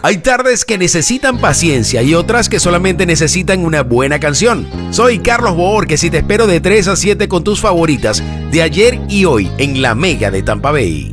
Hay tardes que necesitan paciencia y otras que solamente necesitan una buena canción. Soy Carlos Bohórquez y te espero de 3 a 7 con tus favoritas de ayer y hoy en La Mega de Tampa Bay.